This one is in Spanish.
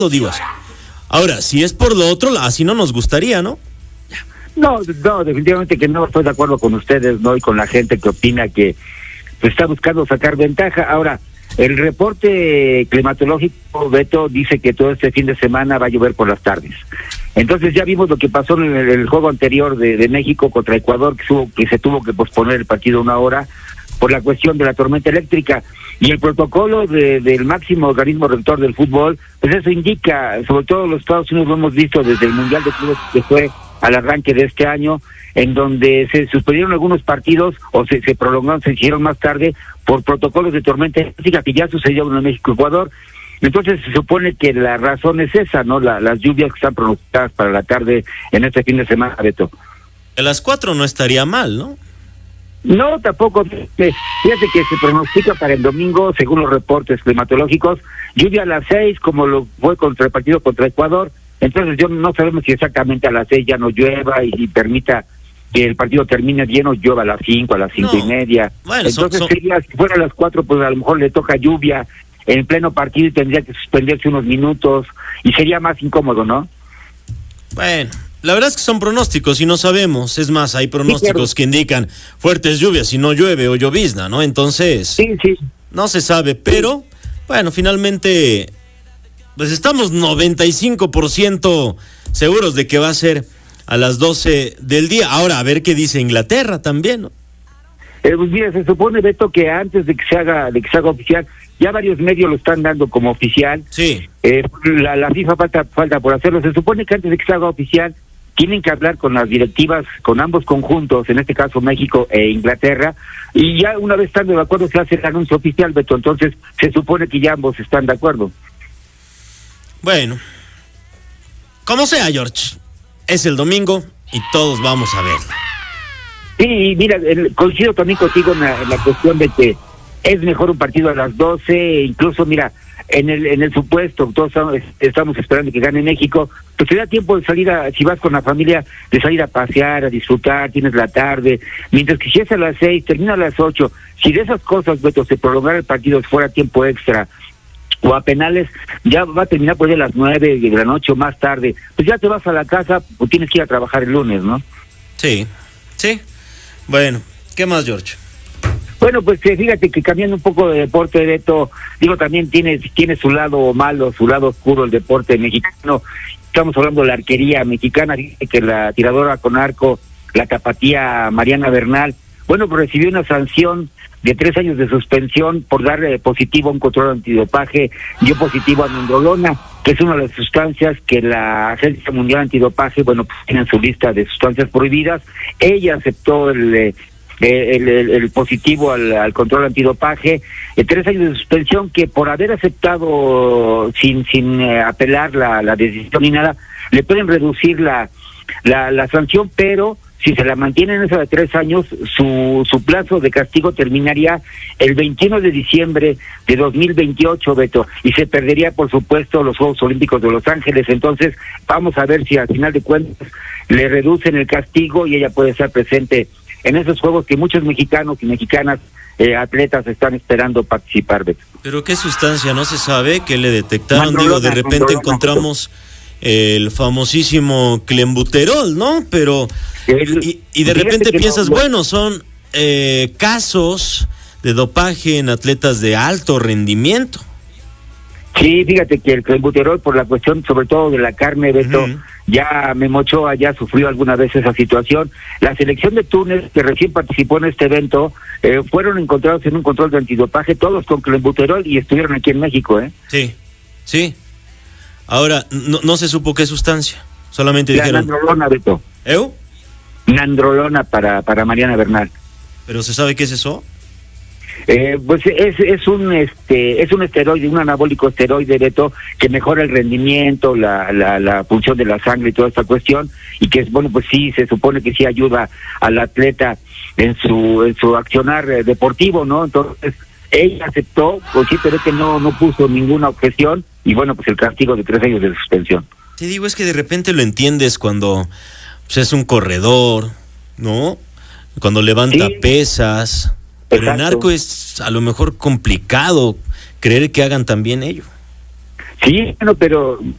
lo digo así. Ahora, si es por lo otro, así no nos gustaría, ¿no? No, definitivamente que no estoy de acuerdo con ustedes, ¿no? Y con la gente que opina que pues, está buscando sacar ventaja. Ahora, el reporte climatológico, Beto, dice que todo este fin de semana va a llover por las tardes. Entonces ya vimos lo que pasó en el juego anterior de México contra Ecuador, que se tuvo que posponer el partido 1 hora por la cuestión de la tormenta eléctrica. Y el protocolo del máximo organismo rector del fútbol, pues eso indica, sobre todo los Estados Unidos lo hemos visto desde el Mundial de Clubes que fue al arranque de este año, en donde se suspendieron algunos partidos o se prolongaron, se hicieron más tarde por protocolos de tormenta eléctrica que ya sucedió en México-Ecuador. Entonces se supone que la razón es esa, ¿no? Las lluvias que están pronosticadas para la tarde en este fin de semana, Beto. A las 4 no estaría mal, ¿no? No, tampoco. Fíjate que se pronostica para el domingo, según los reportes climatológicos, lluvia a las 6, como lo fue contra el partido contra Ecuador. Entonces no sabemos si exactamente a las 6 ya no llueva y permita que el partido termine bien o llueva a las 5, a las 5:30. Bueno, entonces sería, si fuera a las 4, pues a lo mejor le toca lluvia en pleno partido y tendría que suspenderse unos minutos y sería más incómodo, ¿no? Bueno, la verdad es que son pronósticos y no sabemos. Es más, hay pronósticos que indican fuertes lluvias y no llueve o llovizna, ¿no? Entonces, sí. No se sabe, pero, bueno, finalmente, pues estamos 95% seguros de que va a ser a las 12 del día. Ahora, a ver qué dice Inglaterra también, ¿no? Pues mira, se supone, Beto, que antes de que se haga oficial, ya varios medios lo están dando como oficial. Sí. La FIFA falta por hacerlo. Se supone que antes de que se haga oficial, tienen que hablar con las directivas, con ambos conjuntos, en este caso México e Inglaterra, y ya una vez estando de acuerdo se hace el anuncio oficial, Beto. Entonces se supone que ya ambos están de acuerdo. Bueno, como sea, George, es el domingo y todos vamos a verlo. Sí, mira, coincido también contigo en la cuestión de que es mejor un partido a las 12, incluso mira, en el supuesto, todos estamos esperando que gane México, pues te da tiempo de salir si vas con la familia, de salir a pasear, a disfrutar, tienes la tarde, mientras que si es a las 6, termina a las 8, si de esas cosas, Beto, se prolongara el partido, si fuera tiempo extra, o a penales, ya va a terminar pues de las 9 de la noche o más tarde, pues ya te vas a la casa, o tienes que ir a trabajar el lunes, ¿no? Sí. Bueno, ¿qué más, George? Bueno, pues fíjate que cambiando un poco de deporte, Beto, digo, también tiene su lado malo, su lado oscuro el deporte mexicano. Estamos hablando de la arquería mexicana, dice que la tiradora con arco, la tapatía Mariana Bernal, bueno, pues recibió una sanción de 3 años de suspensión por dar positivo a un control antidopaje, dio positivo a nandrolona, que es una de las sustancias que la Agencia Mundial Antidopaje, bueno, pues tiene en su lista de sustancias prohibidas. Ella aceptó el positivo al control antidopaje, 3 años de suspensión que por haber aceptado sin apelar la decisión ni nada, le pueden reducir la sanción, pero si se la mantienen esa de 3 años, su plazo de castigo terminaría el 21 de diciembre de 2028, Beto, y se perdería, por supuesto, los Juegos Olímpicos de Los Ángeles. Entonces, vamos a ver si al final de cuentas le reducen el castigo y ella puede estar presente en esos juegos que muchos mexicanos y mexicanas atletas están esperando participar, Beto. ¿Pero qué sustancia? No se sabe, ¿qué le detectaron? Digo, de repente encontramos el famosísimo clenbuterol, ¿no? Pero y de repente piensas, bueno, son casos de dopaje en atletas de alto rendimiento. Sí, fíjate que el clenbuterol, por la cuestión sobre todo de la carne, Beto, ya Memo Ochoa ya sufrió alguna vez esa situación. La selección de Túnez, que recién participó en este evento, fueron encontrados en un control de antidopaje, todos con clenbuterol, y estuvieron aquí en México, ¿eh? Sí. Ahora, no se supo qué sustancia, solamente dijeron... Nandrolona, Beto. Nandrolona para Mariana Bernal. ¿Pero se sabe qué es eso? Pues es un esteroide, un anabólico esteroide, Beto, que mejora el rendimiento, la función de la sangre y toda esta cuestión, y que bueno, pues sí, se supone que sí ayuda al atleta en su accionar deportivo, ¿no? Entonces ella aceptó, conscientemente no puso ninguna objeción, y bueno, pues el castigo de 3 años de suspensión. Te digo, es que de repente lo entiendes cuando pues, es un corredor, ¿no? Cuando levanta pesas. Pero en narco es a lo mejor complicado creer que hagan también ello. Sí, bueno, pero